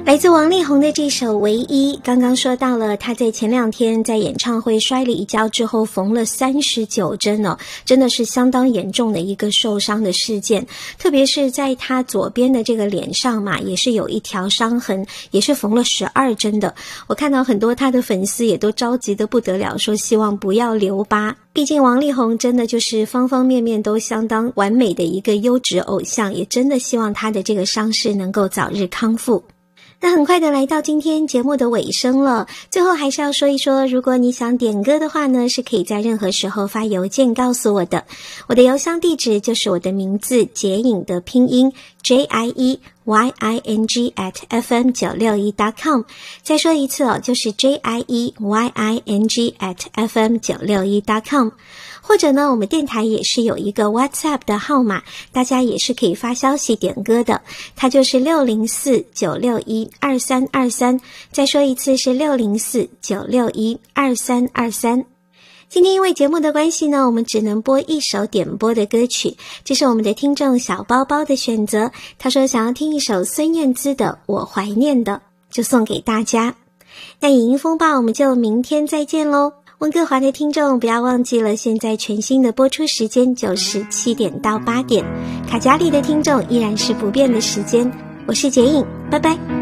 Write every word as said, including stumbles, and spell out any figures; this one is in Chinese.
来自王力宏的这首《唯一》，刚刚说到了他在前两天在演唱会摔了一跤之后缝了三十九针哦，真的是相当严重的一个受伤的事件，特别是在他左边的这个脸上嘛，也是有一条伤痕，也是缝了十二针的。我看到很多他的粉丝也都着急得不得了，说希望不要留疤。毕竟王力宏真的就是方方面面都相当完美的一个优质偶像，也真的希望他的这个伤势能够早日康复。那很快的来到今天节目的尾声了，最后还是要说一说，如果你想点歌的话呢，是可以在任何时候发邮件告诉我的。我的邮箱地址就是我的名字杰颖的拼音 J I E Y I N G at F M 九六一 dot com。 再说一次哦，就是 J I E Y I N G at F M 九六一 dot com。或者呢，我们电台也是有一个 WhatsApp 的号码，大家也是可以发消息点歌的，它就是六零四九六一二三二三。再说一次是六零四九六一二三二三。今天因为节目的关系呢，我们只能播一首点播的歌曲，这是我们的听众小包包的选择，他说想要听一首孙燕姿的《我怀念的》，就送给大家。那影音风暴我们就明天再见咯。温哥华的听众不要忘记了，现在全新的播出时间就是七点到八点，卡加利的听众依然是不变的时间。我是杰颖，拜拜。